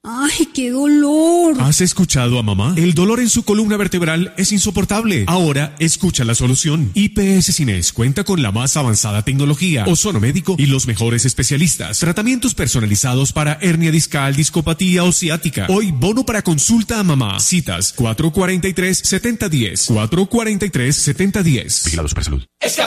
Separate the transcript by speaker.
Speaker 1: ¡Ay, qué dolor!
Speaker 2: ¿Has escuchado a mamá? El dolor en su columna vertebral es insoportable. Ahora escucha la solución. IPS Cines cuenta con la más avanzada tecnología, ozono médico y los mejores especialistas. Tratamientos personalizados para hernia discal, discopatía o ciática. Hoy bono para consulta a mamá. Citas 443-7010. 443-7010.
Speaker 3: Vigilado Supersalud.